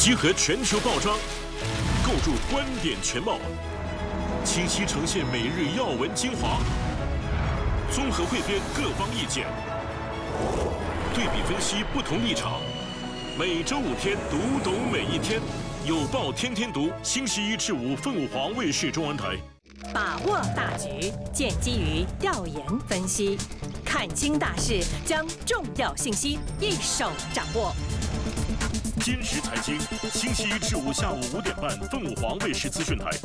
集合全球报章，构筑观点全貌，清晰呈现每日要闻精华，综合汇编各方意见，对比分析不同立场。每周5天，读懂每一天。有报天天读，星期1至5，凤凰卫视中文台。 把握大局，建基于调研分析，看清大势，将重要信息一手掌握。 今时财经，星期1至5下午5点半，凤凰卫视资讯台。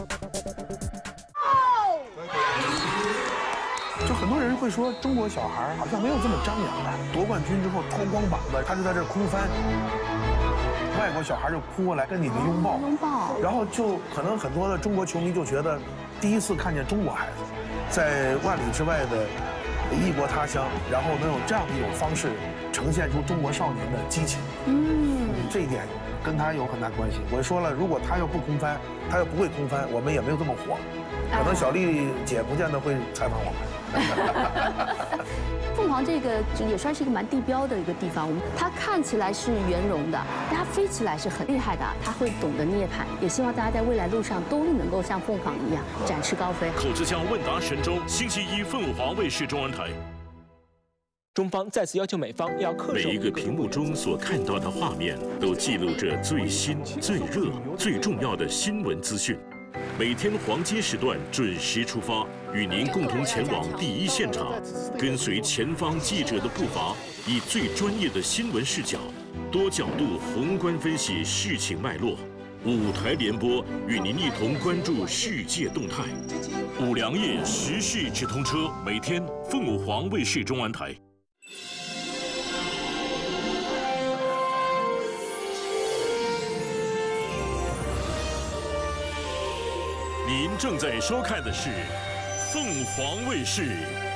就很多人会说，中国小孩好像没有这么张扬的。夺冠军之后脱光膀子，他就在这空翻。外国小孩就扑过来跟你们拥抱，然后就可能很多的中国球迷就觉得，第一次看见中国孩子，在万里之外的异国他乡，然后能有这样的一种方式呈现出中国少年的激情。这一点跟他有很大关系。我说了，如果他要不空翻，他要不会空翻，我们也没有这么火。可能小丽姐不见得会采访我们。 凤凰这个也算是一个蛮地标的一个地方，它看起来是圆融的，但它飞起来是很厉害的，它会懂得涅槃。也希望大家在未来路上都能够像凤凰一样展翅高飞。 口之匠问答神州，星期1凤凰卫视中文台。 中方再次要求美方要恪守每一个屏幕中所看到的画面，都记录着最新、最热、最重要的新闻资讯。每天黄金时段准时出发，与您共同前往第一现场，跟随前方记者的步伐，以最专业的新闻视角，多角度宏观分析事情脉络。5台联播，与您一同关注世界动态。5粮液时事直通车，每天凤凰卫视中文台。您正在收看的是凤凰卫视